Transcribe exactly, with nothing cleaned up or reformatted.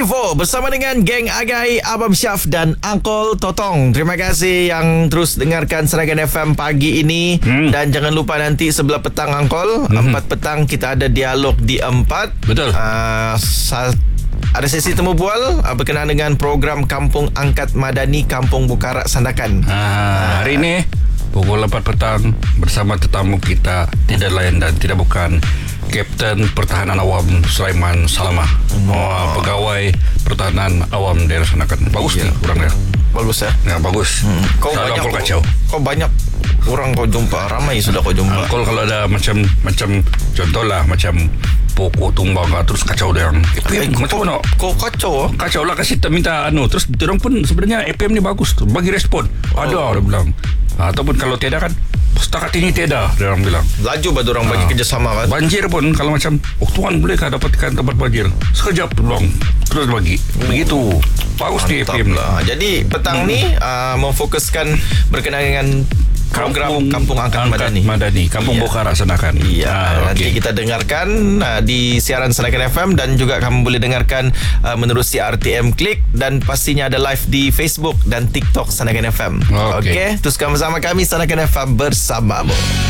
Info bersama dengan geng Agai, Abang Syaf dan Uncle Totong. Terima kasih yang terus dengarkan Serangan F M pagi ini. hmm. Dan jangan lupa nanti sebelah petang Uncle, hmm. empat petang kita ada dialog di empat. Betul. uh, sa- Ada sesi temu bual uh, berkenaan dengan program Kampung Angkat Madani Kampung Bukarak Sandakan. ha, Hari ini pukul empat petang bersama tetamu kita, tidak lain dan tidak bukan Kapten Pertahanan Awam Sulaiman Salamah. Oh, pegawai Pertahanan Awam daerah Sandakan. Bagus iya. nih orangnya. Bagus ya. Ya bagus. hmm. Kau Selalu banyak Uncle kacau. Kau banyak orang kau jumpa, ramai sudah kau jumpa. Uncle kalau ada macam macam contoh lah macam pokok tumbang terus kacau dia orang. Eh, Macam mana? Kau kacau ah? Kacau lah, kasih tak minta anu. Terus dia orang pun sebenarnya A P M ni bagus tu, bagi respon. Ada Oh. dia bilang. Ha, ataupun kalau tiada kan setakat ini tiada, dia orang bilang. Laju bagi orang bagi Ha. kerjasama kan. Banjir pun kalau macam, oh tuan bolehkah dapatkan tempat banjir? Sekejap tolong, terus bagi. Begitu. Bagus di A P M lah. Jadi petang Hmm. ni uh, memfokuskan berkenaan dengan program Kampung Angkat, Angkat Madani. Madani, Kampung Iya. Bukarak Sandakan. Iya, Ah, nanti okey. kita dengarkan uh, di siaran Serangan F M dan juga kamu boleh dengarkan uh, menerusi R T M Klik dan pastinya ada live di Facebook dan TikTok Serangan F M. Okey. Okey, teruskan bersama kami Serangan F M bersamamu.